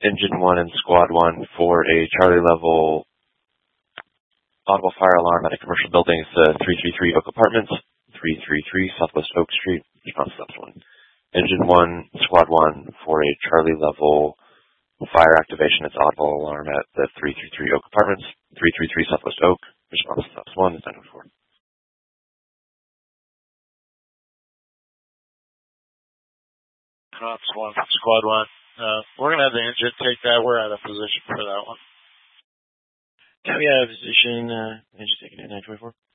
Engine 1 and Squad 1 for a Charlie level audible fire alarm at a commercial building. It's 333 Oak Apartments, 333 Southwest Oak Street. Response to that one. Engine 1, Squad 1 for a Charlie level fire activation. It's audible alarm at the 333 Oak Apartments, 333 Southwest Oak. Response to that one is 904. Cops 1 from Squad 1. We're going to have the engine take that. We're out of position for that one. Yeah, we have position, engine taking at 924.